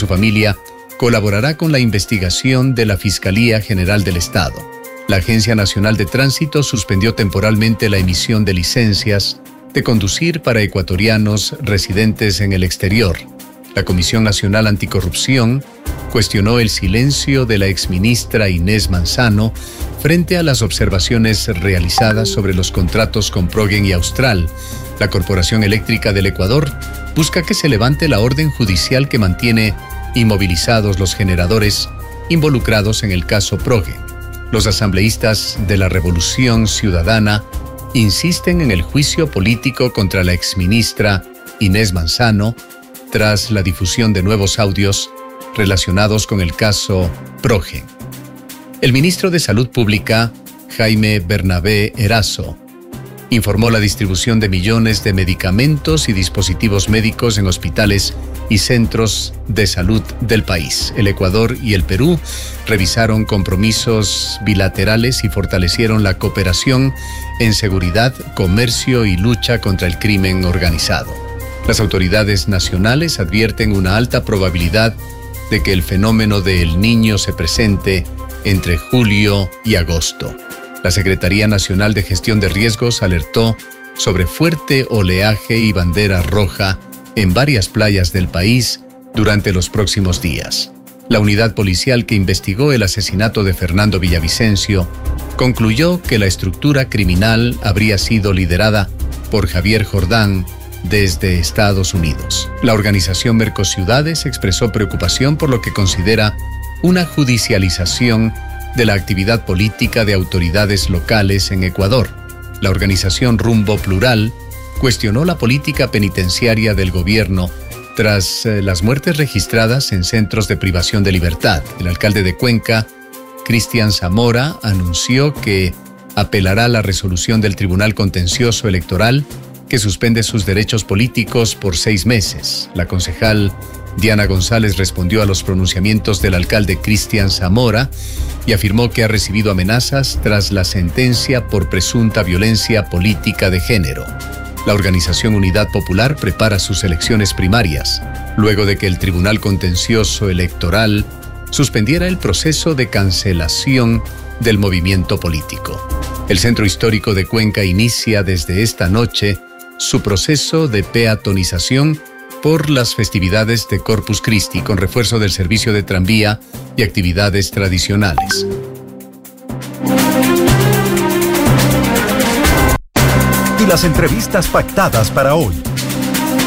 familia colaborará con la investigación de la Fiscalía General del Estado. La Agencia Nacional de Tránsito suspendió temporalmente la emisión de licencias de conducir para ecuatorianos residentes en el exterior. La Comisión Nacional Anticorrupción cuestionó el silencio de la exministra Inés Manzano frente a las observaciones realizadas sobre los contratos con Progen y Austral. La Corporación Eléctrica del Ecuador busca que se levante la orden judicial que mantiene inmovilizados los generadores involucrados en el caso Progen. Los asambleístas de la Revolución Ciudadana insisten en el juicio político contra la exministra Inés Manzano tras la difusión de nuevos audios relacionados con el caso Progen. El ministro de Salud Pública, Jaime Bernabé Erazo, informó la distribución de millones de medicamentos y dispositivos médicos en hospitales y centros de salud del país. El Ecuador y el Perú revisaron compromisos bilaterales y fortalecieron la cooperación en seguridad, comercio y lucha contra el crimen organizado. Las autoridades nacionales advierten una alta probabilidad de que el fenómeno de El Niño se presente entre julio y agosto. La Secretaría Nacional de Gestión de Riesgos alertó sobre fuerte oleaje y bandera roja en varias playas del país durante los próximos días. La unidad policial que investigó el asesinato de Fernando Villavicencio concluyó que la estructura criminal habría sido liderada por Javier Jordán desde Estados Unidos. La organización Mercociudades expresó preocupación por lo que considera una judicialización de la actividad política de autoridades locales en Ecuador. La organización Rumbo Plural cuestionó la política penitenciaria del gobierno tras las muertes registradas en centros de privación de libertad. El alcalde de Cuenca, Cristian Zamora, anunció que apelará a la resolución del Tribunal Contencioso Electoral que suspende sus derechos políticos por 6 meses. La concejal Diana González respondió a los pronunciamientos del alcalde Cristian Zamora y afirmó que ha recibido amenazas tras la sentencia por presunta violencia política de género. La organización Unidad Popular prepara sus elecciones primarias, luego de que el Tribunal Contencioso Electoral suspendiera el proceso de cancelación del movimiento político. El Centro Histórico de Cuenca inicia desde esta noche su proceso de peatonización por las festividades de Corpus Christi, con refuerzo del servicio de tranvía y actividades tradicionales. Y las entrevistas pactadas para hoy.